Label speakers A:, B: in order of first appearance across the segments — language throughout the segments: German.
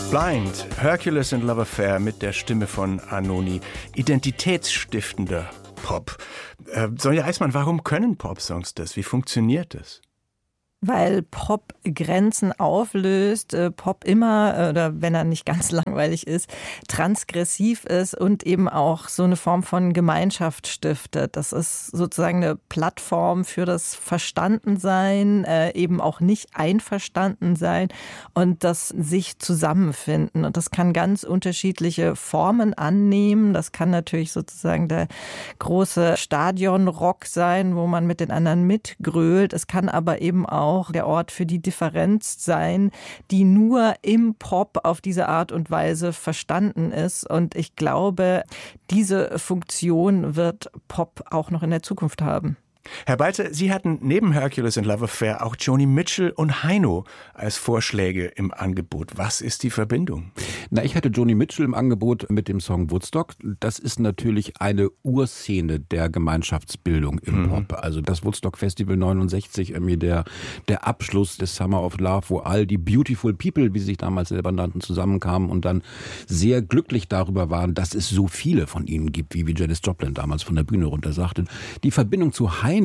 A: Blind, Hercules and Love Affair mit der Stimme von Anohni. Identitätsstiftender Pop. Sonja Eismann, warum können Popsongs das? Wie funktioniert das?
B: Weil Pop Grenzen auflöst, Pop immer, oder wenn er nicht ganz langweilig ist, transgressiv ist und eben auch so eine Form von Gemeinschaft stiftet. Das ist sozusagen eine Plattform für das Verstandensein, eben auch nicht Einverstandensein und das sich zusammenfinden. Und das kann ganz unterschiedliche Formen annehmen. Das kann natürlich sozusagen der große Stadionrock sein, wo man mit den anderen mitgrölt. Es kann aber eben auch der Ort für die Differenz sein, die nur im Pop auf diese Art und Weise verstanden ist. Und ich glaube, diese Funktion wird Pop auch noch in der Zukunft haben.
A: Herr Balze, Sie hatten neben Hercules and Love Affair auch Joni Mitchell und Heino als Vorschläge im Angebot. Was ist die Verbindung?
C: Ich hatte Joni Mitchell im Angebot mit dem Song Woodstock. Das ist natürlich eine Urszene der Gemeinschaftsbildung im Pop. Also das Woodstock Festival 69, der Abschluss des Summer of Love, wo all die Beautiful People, wie sie sich damals selber nannten, zusammenkamen und dann sehr glücklich darüber waren, dass es so viele von ihnen gibt, wie Janis Joplin damals von der Bühne runter sagte. Die Verbindung zu Heino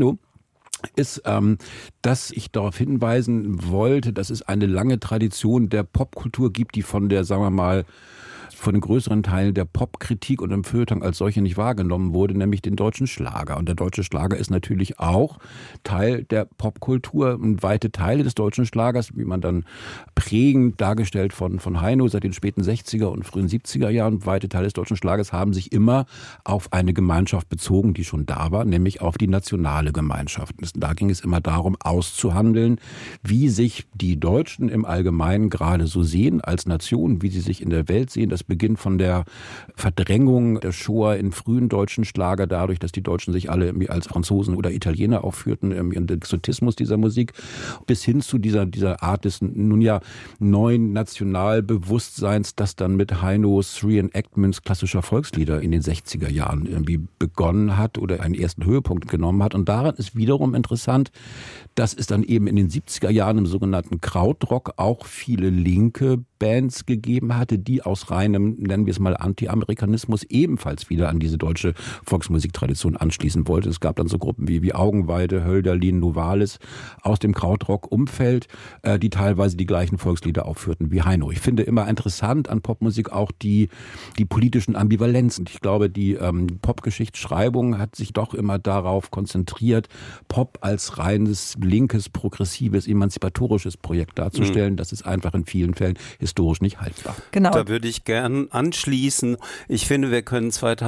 C: ist, dass ich darauf hinweisen wollte, dass es eine lange Tradition der Popkultur gibt, die von der, sagen wir mal, von den größeren Teilen der Popkritik und im Feuilleton als solche nicht wahrgenommen wurde, nämlich den deutschen Schlager. Und der deutsche Schlager ist natürlich auch Teil der Popkultur. Und weite Teile des deutschen Schlagers, wie man dann prägend dargestellt von Heino seit den späten 60er und frühen 70er Jahren, weite Teile des deutschen Schlagers haben sich immer auf eine Gemeinschaft bezogen, die schon da war, nämlich auf die nationale Gemeinschaft. Da ging es immer darum, auszuhandeln, wie sich die Deutschen im Allgemeinen gerade so sehen als Nation, wie sie sich in der Welt sehen. Das beginnt von der Verdrängung der Shoah in frühen deutschen Schlager, dadurch, dass die Deutschen sich alle irgendwie als Franzosen oder Italiener aufführten, im Exotismus dieser Musik, bis hin zu dieser Art des nun ja neuen Nationalbewusstseins, das dann mit Heinos Reenactments klassischer Volkslieder in den 60er Jahren irgendwie begonnen hat oder einen ersten Höhepunkt genommen hat. Und daran ist wiederum interessant, dass es dann eben in den 70er Jahren im sogenannten Krautrock auch viele linke Bands gegeben hatte, die aus reinem, nennen wir es mal, Anti-Amerikanismus ebenfalls wieder an diese deutsche Volksmusiktradition anschließen wollte. Es gab dann so Gruppen wie Augenweide, Hölderlin, Novalis aus dem Krautrock-Umfeld, die teilweise die gleichen Volkslieder aufführten wie Heino. Ich finde immer interessant an Popmusik auch die politischen Ambivalenzen. Ich glaube, die Popgeschichtsschreibung hat sich doch immer darauf konzentriert, Pop als reines linkes, progressives, emanzipatorisches Projekt darzustellen. Das ist einfach in vielen Fällen historisch nicht haltbar.
B: Genau.
D: Da würde ich gern anschließen. Ich finde, wir können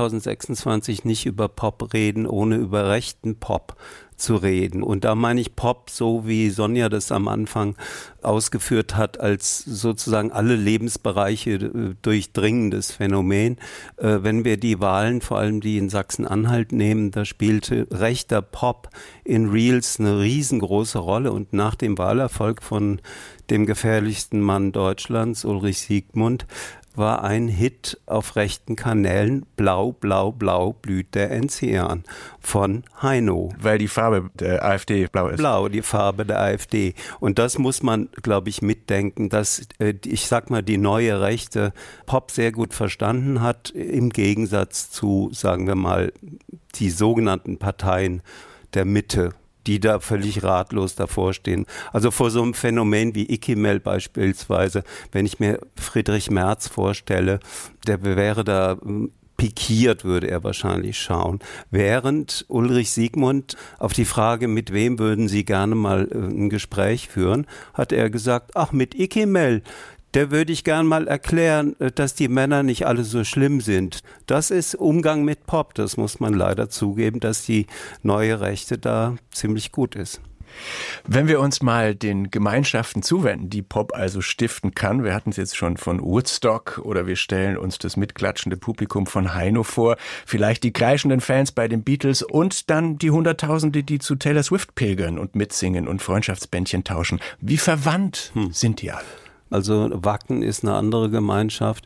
D: 2026 nicht über Pop reden, ohne über rechten Pop zu reden. Und da meine ich Pop, so wie Sonja das am Anfang ausgeführt hat, als sozusagen alle Lebensbereiche durchdringendes Phänomen. Wenn wir die Wahlen, vor allem die in Sachsen-Anhalt nehmen, da spielte rechter Pop in Reels eine riesengroße Rolle. Und nach dem Wahlerfolg von dem gefährlichsten Mann Deutschlands, Ulrich Siegmund, war ein Hit auf rechten Kanälen Blau, Blau, Blau blüht der Enzian von Heino.
A: Weil die Farbe der AfD blau ist.
D: Blau, die Farbe der AfD. Und das muss man, glaube ich, mitdenken, dass, ich sag mal, die neue Rechte Pop sehr gut verstanden hat, im Gegensatz zu, sagen wir mal, die sogenannten Parteien der Mitte, die da völlig ratlos davor stehen. Also vor so einem Phänomen wie Ikimel beispielsweise, wenn ich mir Friedrich Merz vorstelle, der wäre da pikiert, würde er wahrscheinlich schauen. Während Ulrich Siegmund auf die Frage, mit wem würden Sie gerne mal ein Gespräch führen, hat er gesagt, ach, mit Ikimel. Der würde ich gern mal erklären, dass die Männer nicht alle so schlimm sind. Das ist Umgang mit Pop. Das muss man leider zugeben, dass die neue Rechte da ziemlich gut ist.
A: Wenn wir uns mal den Gemeinschaften zuwenden, die Pop also stiften kann, wir hatten es jetzt schon von Woodstock oder wir stellen uns das mitklatschende Publikum von Heino vor, vielleicht die kreischenden Fans bei den Beatles und dann die Hunderttausende, die zu Taylor Swift pilgern und mitsingen und Freundschaftsbändchen tauschen. Wie verwandt sind die alle?
D: Also Wacken ist eine andere Gemeinschaft.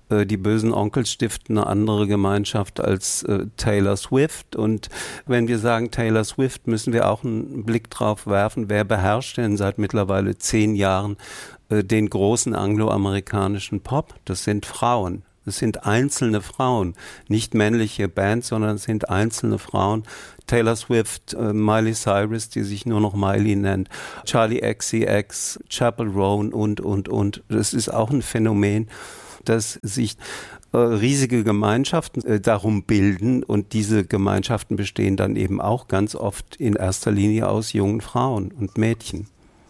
D: Die bösen Onkels stiften eine andere Gemeinschaft als Taylor Swift. Und wenn wir sagen Taylor Swift, müssen wir auch einen Blick drauf werfen, wer beherrscht denn seit mittlerweile 10 Jahren den großen angloamerikanischen Pop? Das sind Frauen. Es sind einzelne Frauen, nicht männliche Bands, sondern es sind einzelne Frauen. Taylor Swift, Miley Cyrus, die sich nur noch Miley nennt, Charli XCX, Chappell Roan und. Das ist auch ein Phänomen, dass sich riesige Gemeinschaften darum bilden und diese Gemeinschaften bestehen dann eben auch ganz oft in erster Linie aus jungen Frauen und Mädchen.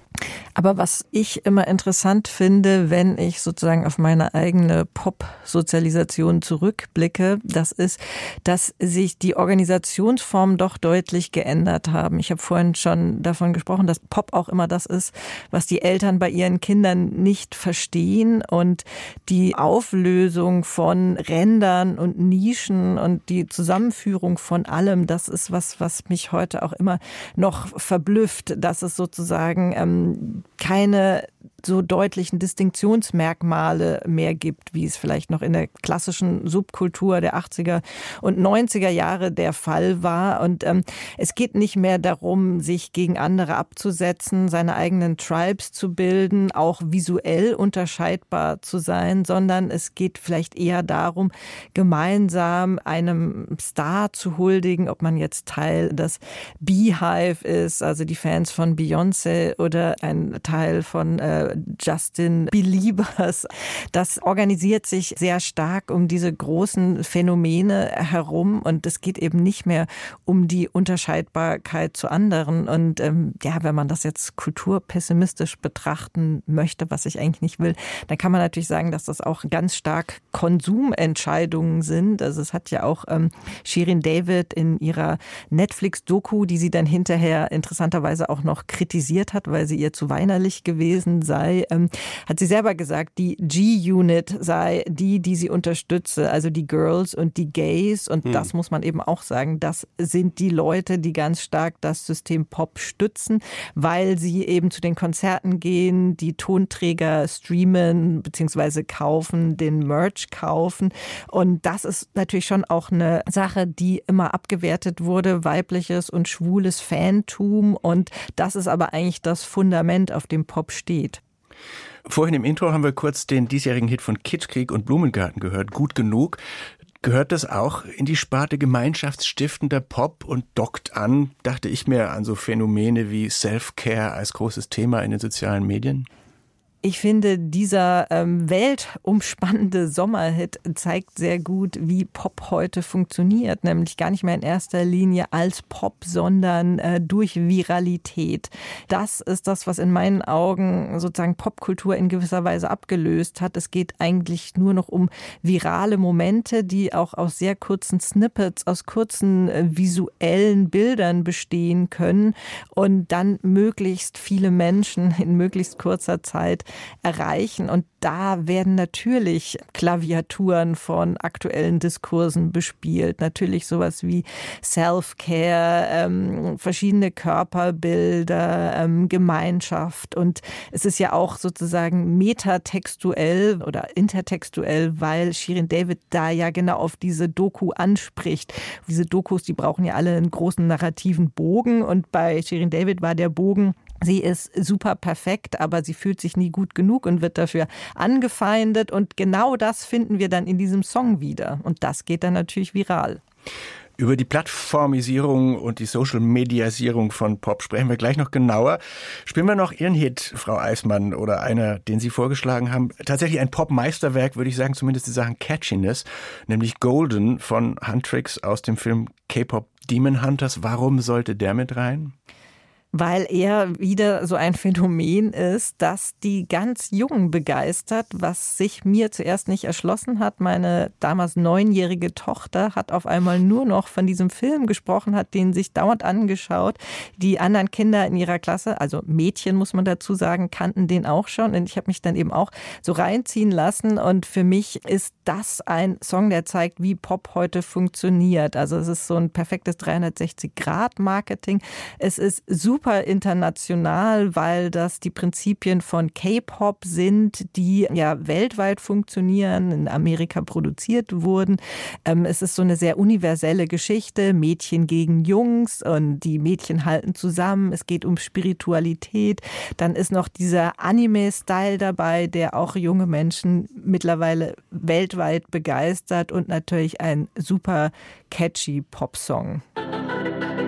B: Aber was ich immer interessant finde, wenn ich sozusagen auf meine eigene Pop-Sozialisation zurückblicke, das ist, dass sich die Organisationsformen doch deutlich geändert haben. Ich habe vorhin schon davon gesprochen, dass Pop auch immer das ist, was die Eltern bei ihren Kindern nicht verstehen, und die Auflösung von Rändern und Nischen und die Zusammenführung von allem, das ist was mich heute auch immer noch verblüfft, dass es sozusagen keine so deutlichen Distinktionsmerkmale mehr gibt, wie es vielleicht noch in der klassischen Subkultur der 80er und 90er Jahre der Fall war. Und es geht nicht mehr darum, sich gegen andere abzusetzen, seine eigenen Tribes zu bilden, auch visuell unterscheidbar zu sein, sondern es geht vielleicht eher darum, gemeinsam einem Star zu huldigen, ob man jetzt Teil des Beehive ist, also die Fans von Beyoncé, oder ein Teil von Justin Beliebers. Das organisiert sich sehr stark um diese großen Phänomene herum, und es geht eben nicht mehr um die Unterscheidbarkeit zu anderen. Und wenn man das jetzt kulturpessimistisch betrachten möchte, was ich eigentlich nicht will, dann kann man natürlich sagen, dass das auch ganz stark Konsumentscheidungen sind. Also es hat ja auch Shirin David in ihrer Netflix-Doku, die sie dann hinterher interessanterweise auch noch kritisiert hat, weil sie ihr zu weinerlich gewesen sei, hat sie selber gesagt, die G-Unit sei die sie unterstütze, also die Girls und die Gays. Und das muss man eben auch sagen, das sind die Leute, die ganz stark das System Pop stützen, weil sie eben zu den Konzerten gehen, die Tonträger streamen bzw. kaufen, den Merch kaufen. Und das ist natürlich schon auch eine Sache, die immer abgewertet wurde, weibliches und schwules Fantum. Und das ist aber eigentlich das Fundament, auf dem Pop steht.
A: Vorhin im Intro haben wir kurz den diesjährigen Hit von Kitschkrieg und Blumengarten gehört, Gut genug. Gehört das auch in die Sparte gemeinschaftsstiftender Pop und dockt an, dachte ich mir, an so Phänomene wie Self-Care als großes Thema in den sozialen Medien?
B: Ich finde, dieser weltumspannende Sommerhit zeigt sehr gut, wie Pop heute funktioniert. Nämlich gar nicht mehr in erster Linie als Pop, sondern durch Viralität. Das ist das, was in meinen Augen sozusagen Popkultur in gewisser Weise abgelöst hat. Es geht eigentlich nur noch um virale Momente, die auch aus sehr kurzen Snippets, aus kurzen visuellen Bildern bestehen können und dann möglichst viele Menschen in möglichst kurzer Zeit erreichen. Und da werden natürlich Klaviaturen von aktuellen Diskursen bespielt. Natürlich sowas wie Self-Care, verschiedene Körperbilder, Gemeinschaft. Und es ist ja auch sozusagen metatextuell oder intertextuell, weil Shirin David da ja genau auf diese Doku anspricht. Diese Dokus, die brauchen ja alle einen großen narrativen Bogen. Und bei Shirin David war der Bogen: sie ist super perfekt, aber sie fühlt sich nie gut genug und wird dafür angefeindet. Und genau das finden wir dann in diesem Song wieder. Und das geht dann natürlich viral.
A: Über die Plattformisierung und die Social-Mediasierung von Pop sprechen wir gleich noch genauer. Spielen wir noch Ihren Hit, Frau Eismann, oder einer, den Sie vorgeschlagen haben. Tatsächlich ein Pop-Meisterwerk, würde ich sagen, zumindest in Sachen Catchiness, nämlich Golden von Huntrix aus dem Film K-Pop Demon Hunters. Warum sollte der mit rein?
B: Weil er wieder so ein Phänomen ist, das die ganz Jungen begeistert, was sich mir zuerst nicht erschlossen hat. Meine damals 9-jährige Tochter hat auf einmal nur noch von diesem Film gesprochen, hat den sich dauernd angeschaut. Die anderen Kinder in ihrer Klasse, also Mädchen muss man dazu sagen, kannten den auch schon. Und ich habe mich dann eben auch so reinziehen lassen. Und für mich ist das ein Song, der zeigt, wie Pop heute funktioniert. Also es ist so ein perfektes 360-Grad-Marketing. Es ist super super international, weil das die Prinzipien von K-Pop sind, die ja weltweit funktionieren, in Amerika produziert wurden. Es ist so eine sehr universelle Geschichte, Mädchen gegen Jungs und die Mädchen halten zusammen. Es geht um Spiritualität. Dann ist noch dieser Anime-Style dabei, der auch junge Menschen mittlerweile weltweit begeistert und natürlich ein super catchy Popsong.